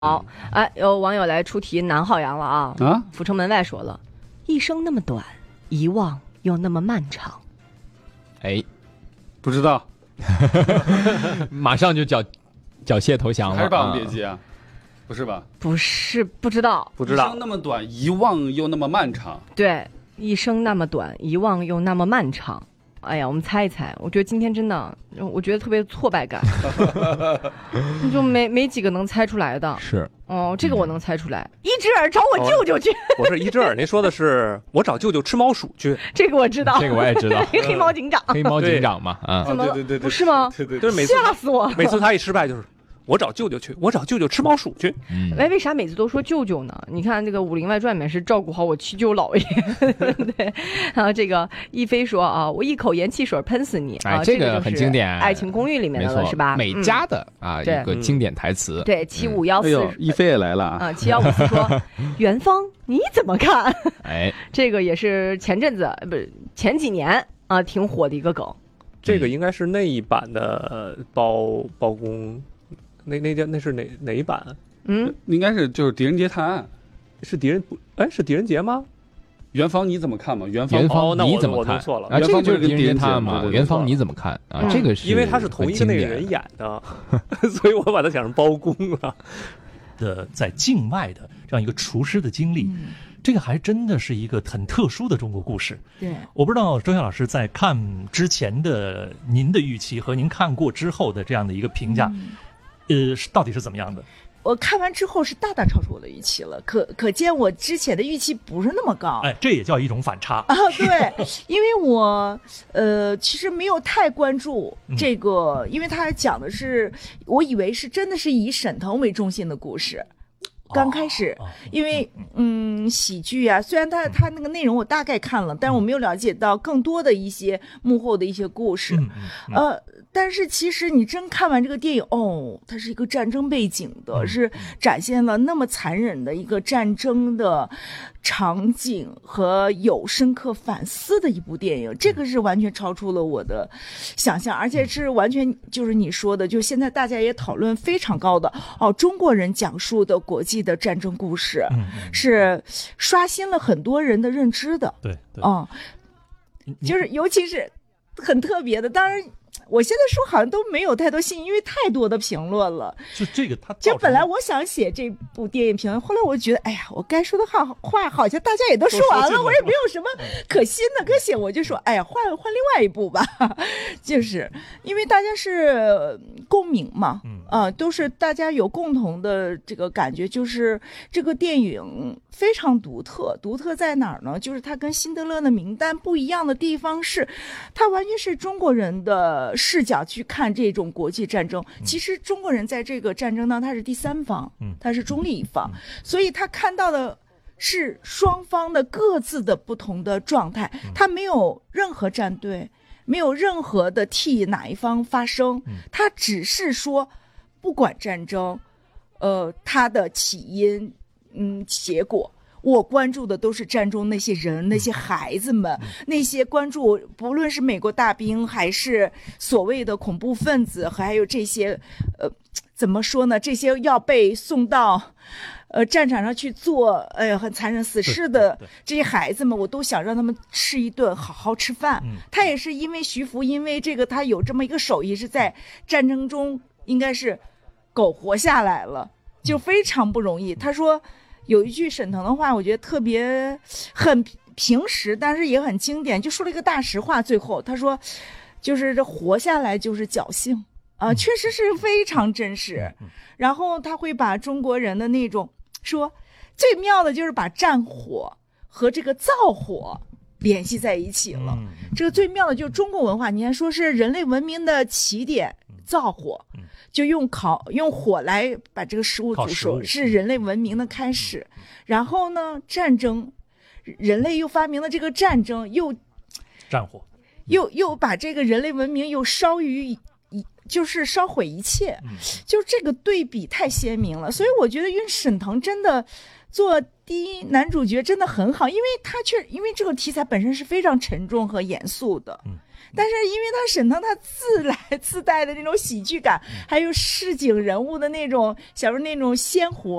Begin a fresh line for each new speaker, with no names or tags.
好，哎，有网友来出题南浩洋了啊！阜成门外说了，一生那么短，遗忘又那么漫长。
哎，
不知道，
马上就缴械投降了。
还是《霸王别姬》啊？不是吧？
不是，不知道。
一生那么短，遗忘又那么漫长。
对，一生那么短，遗忘又那么漫长。哎呀，我们猜一猜。我觉得今天真的，我觉得特别挫败感，就没几个能猜出来的。
是
哦，这个我能猜出来。一只耳找我舅舅去。
我是一只耳，您说的是我找舅舅吃猫鼠去。
这个我知道，
这个我也知道。
黑猫警长，
黑猫警长嘛，啊，
怎么
对，
不是吗？
对，
就是每次
吓死我！
每次他一失败就是。我找舅舅去，我找舅舅吃猫鼠去。
哎，为啥每次都说舅舅呢？你看这个《武林外传》里面是照顾好我七舅姥爷，对。然后这个一飞说啊，我一口盐汽水喷死你啊，
这个很经典，
《爱情公寓》里面的了是吧？
美嘉的啊一个经典台词。
对，7514，
一飞也来了啊
！7154说，元芳你怎么看？
哎，
这个也是前阵子不是前几年啊挺火的一个梗。
这个应该是那一版的包公。那是哪一版？
应该是就是狄仁杰探案，
是狄仁杰吗？
元芳你怎么看嘛？元芳
你怎么看？
错了
啊，这个就是狄仁杰探案嘛。元芳你怎么看啊？这个是
因为他是同一个那个人演的，所以我把他想成包公了。
在境外的这样一个厨师的经历。这个还真的是一个很特殊的中国故事。
对，
我不知道周晓老师在看之前的您的预期和您看过之后的这样的一个评价，到底是怎么样的？
我看完之后是大大超出我的预期了，可见我之前的预期不是那么高。
哎，这也叫一种反差
啊！对，因为我其实没有太关注这个，因为他讲的是，我以为是真的是以沈腾为中心的故事。刚开始，因为喜剧啊，虽然他那个内容我大概看了，但是我没有了解到更多的一些幕后的一些故事。但是其实你真看完这个电影，它是一个战争背景的，是展现了那么残忍的一个战争的场景和有深刻反思的一部电影，这个是完全超出了我的想象，而且是完全就是你说的，就现在大家也讨论非常高的中国人讲述的国际的战争故事，是刷新了很多人的认知的。
对，
就是尤其是很特别的，当然。我现在说好像都没有太多信，因为太多的评论了。
就这个，
就本来我想写这部电影评论，后来我觉得，哎呀，我该说的话好像大家也都说完了，我也没有什么可新的可写，我就说，哎呀，换另外一部吧。就是因为大家是共鸣嘛，都是大家有共同的这个感觉，就是这个电影非常独特。独特在哪儿呢？就是它跟《辛德勒的名单》不一样的地方是，它完全是中国人的视角去看这种国际战争。其实中国人在这个战争当中他是第三方，他是中立一方，所以他看到的是双方的各自的不同的状态，他没有任何站队，没有任何的替哪一方发声，他只是说不管战争它的起因结果，我关注的都是战中那些人，那些孩子们，那些关注不论是美国大兵还是所谓的恐怖分子，还有这些怎么说呢，这些要被送到战场上去做很残忍死事的这些孩子们，我都想让他们吃一顿好好吃饭。他也是因为徐福，因为这个他有这么一个手艺，是在战争中应该是苟活下来了，就非常不容易。他说有一句沈腾的话，我觉得特别很平实，但是也很经典，就说了一个大实话。最后他说，就是这活下来就是侥幸啊，确实是非常真实。然后他会把中国人的那种说，最妙的就是把战火和这个造火联系在一起了。这个最妙的就是中国文化，你还说是人类文明的起点，造火。就用火来把这个食物煮熟，是人类文明的开始。然后呢，战争，人类又发明了这个战争，
战火，
又把这个人类文明又就是烧毁一切，就这个对比太鲜明了。所以我觉得沈腾真的做第一男主角真的很好，因为这个题材本身是非常沉重和严肃的。 但是因为他沈腾他自带的那种喜剧感，还有市井人物的那种小时候那种鲜活。